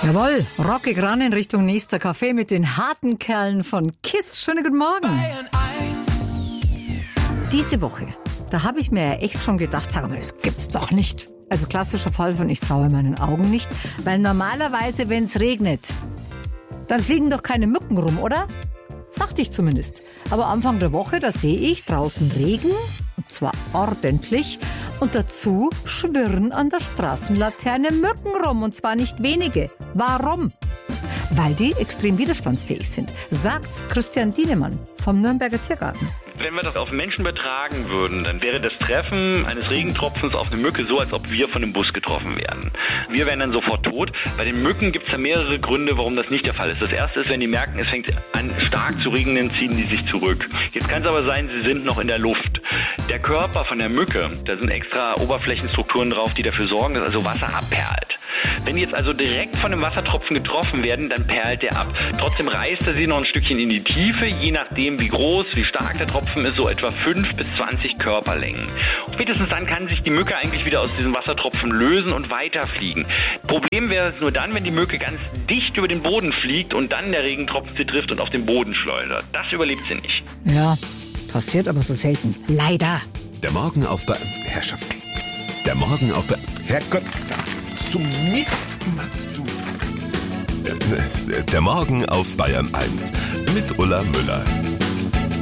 Jawohl, rockig ran in Richtung nächster Café mit den harten Kerlen von KISS. Schönen guten Morgen. Diese Woche, da habe ich mir ja echt schon gedacht, sag mal, das gibt's doch nicht. Also klassischer Fall von ich traue meinen Augen nicht, weil normalerweise, wenn es regnet, dann fliegen doch keine Mücken rum, oder? Dachte ich zumindest. Aber Anfang der Woche, da sehe ich draußen Regen, und zwar ordentlich. Und dazu schwirren an der Straßenlaterne Mücken rum, und zwar nicht wenige. Warum? Weil die extrem widerstandsfähig sind, sagt Christian Dienemann vom Nürnberger Tiergarten. Wenn wir das auf Menschen übertragen würden, dann wäre das Treffen eines Regentropfens auf eine Mücke so, als ob wir von einem Bus getroffen wären. Wir wären dann sofort tot. Bei den Mücken gibt es da mehrere Gründe, warum das nicht der Fall ist. Das erste ist, wenn die merken, es fängt an stark zu regnen, ziehen die sich zurück. Jetzt kann es aber sein, sie sind noch in der Luft. Der Körper von der Mücke, da sind extra Oberflächenstrukturen drauf, die dafür sorgen, dass also Wasser abperlt. Wenn die jetzt also direkt von einem Wassertropfen getroffen werden, dann perlt der ab. Trotzdem reißt er sie noch ein Stückchen in die Tiefe, je nachdem wie groß, wie stark der Tropfen ist, so etwa 5 bis 20 Körperlängen. Und spätestens dann kann sich die Mücke eigentlich wieder aus diesem Wassertropfen lösen und weiterfliegen. Problem wäre es nur dann, wenn die Mücke ganz dicht über den Boden fliegt und dann der Regentropfen sie trifft und auf den Boden schleudert. Das überlebt sie nicht. Ja, passiert aber so selten. Leider. Der Morgen auf Herrschaften. Der Morgen auf Herrgott, zum Mist machst du. Der Morgen auf Bayern 1 mit Ulla Müller.